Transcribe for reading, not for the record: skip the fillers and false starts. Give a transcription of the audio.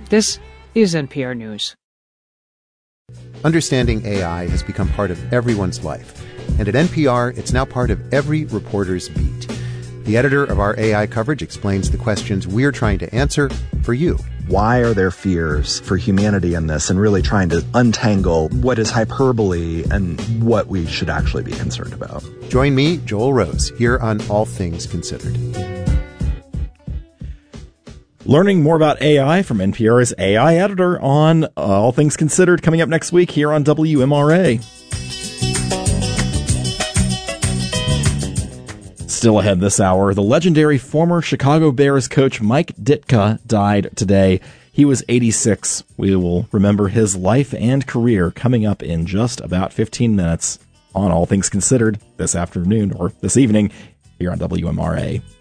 This is NPR News. Understanding AI has become part of everyone's life. And at NPR, it's now part of every reporter's beat. The editor of our AI coverage explains the questions we're trying to answer for you. Why are there fears for humanity in this, and really trying to untangle what is hyperbole and what we should actually be concerned about. Join me, Joel Rose, here on All Things Considered. Learning more about AI from NPR's AI editor on All Things Considered, coming up next week here on WMRA. Still ahead this hour, the legendary former Chicago Bears coach Mike Ditka died today. He was 86. We will remember his life and career coming up in just about 15 minutes on All Things Considered this afternoon or this evening here on WMRA.